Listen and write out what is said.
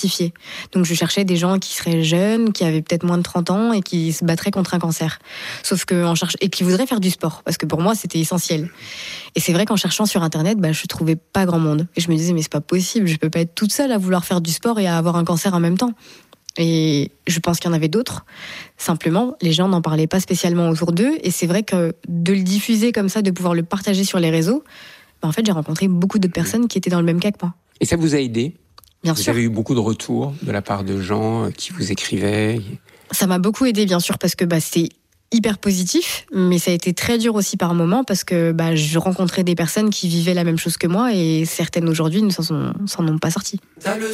s'identifier. Donc je cherchais des gens qui seraient jeunes, qui avaient peut-être moins de 30 ans et qui se battraient contre un cancer. Sauf que et qui voudraient faire du sport, parce que pour moi c'était essentiel. Et c'est vrai qu'en cherchant sur internet, je trouvais pas grand monde. Et je me disais mais c'est pas possible, je peux pas être toute seule à vouloir faire du sport et à avoir un cancer en même temps. Et je pense qu'il y en avait d'autres. Simplement, les gens n'en parlaient pas spécialement autour d'eux. Et c'est vrai que de le diffuser comme ça, de pouvoir le partager sur les réseaux, en fait, j'ai rencontré beaucoup d'autres personnes qui étaient dans le même cas que moi. Et ça vous a aidé ? Bien sûr. Vous avez eu beaucoup de retours de la part de gens qui vous écrivaient ? Ça m'a beaucoup aidé, bien sûr, parce que c'était hyper positif, mais ça a été très dur aussi par moments parce que je rencontrais des personnes qui vivaient la même chose que moi et certaines aujourd'hui ne s'en sont pas sorties.